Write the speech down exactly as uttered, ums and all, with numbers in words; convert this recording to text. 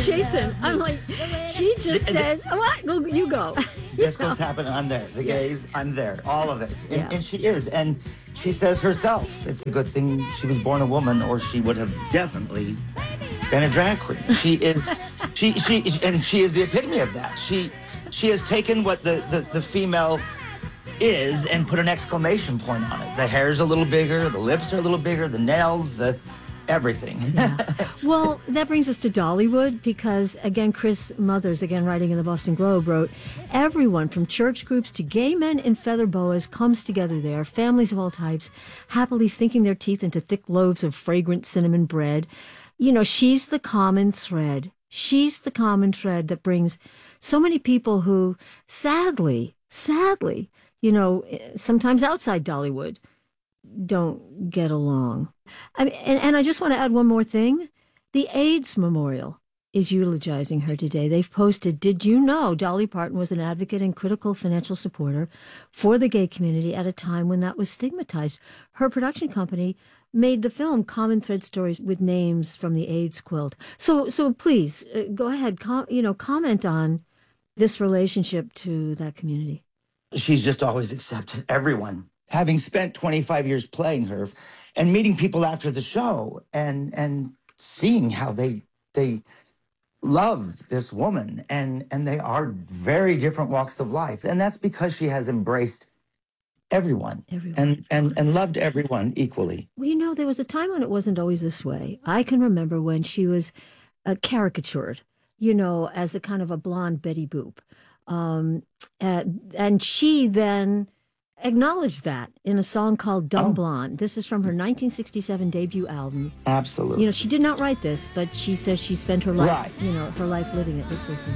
Jason, I'm like, she just said, what? Go, you go. Disco's happening, I'm there. The gays, I'm there. All of it. And, Yeah. and she is. And she says herself, it's a good thing she was born a woman, or she would have definitely been a drag queen. She is, she, she, and she is the epitome of that. She, she has taken what the, the, the female is and put an exclamation point on it. The hair's a little bigger, the lips are a little bigger, the nails, the everything. Yeah. Well, that brings us to Dollywood because, again, Chris Mothers, again, writing in the Boston Globe, wrote, everyone from church groups to gay men in feather boas comes together there, families of all types, happily sinking their teeth into thick loaves of fragrant cinnamon bread. You know, she's the common thread. She's the common thread that brings so many people who, sadly, sadly, you know, sometimes outside Dollywood, don't get along. I mean, and, and I just want to add one more thing. The AIDS Memorial is eulogizing her today. They've posted, did you know Dolly Parton was an advocate and critical financial supporter for the gay community at a time when that was stigmatized? Her production company made the film Common Thread Stories with names from the AIDS quilt. So so please, uh, go ahead, com- you know, comment on this relationship to that community. She's just always accepted everyone. Having spent twenty-five years playing her and meeting people after the show and and seeing how they they love this woman and and they are very different walks of life. And that's because she has embraced everyone, Everyone. and and and loved everyone equally. Well, you know, there was a time when it wasn't always this way. I can remember when she was uh, caricatured, you know, as a kind of a blonde Betty Boop. Um, and, and she then acknowledged that in a song called Dumb Oh. Blonde. This is from her nineteen sixty-seven debut album. Absolutely. You know, she did not write this, but she says she spent her life, Right. you know, her life living it. Let's listen.